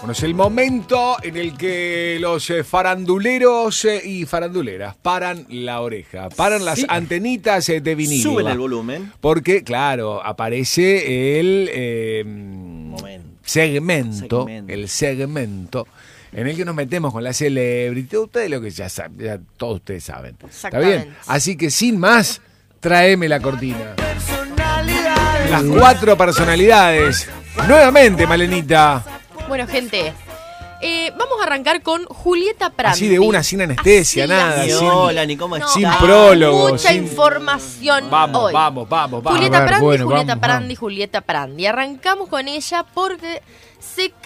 Bueno, es el momento en el que los faranduleros y faranduleras paran la oreja, paran las antenitas de vinilo. Suben el volumen. Porque, claro, aparece el segmento en el que nos metemos con la celebrity. Ustedes lo que ya saben, ya todos ustedes saben. ¿Está bien? Así que sin más, tráeme la cortina. Las 4 personalidades. Nuevamente, Malenita. Bueno, gente, vamos a arrancar con Julieta Prandi. Así de una, sin anestesia, nada. Hola, ni cómo sin está. prólogo. Mucha información hoy. Vamos. Julieta Prandi, Julieta Prandi. Julieta Prandi. Arrancamos con ella porque se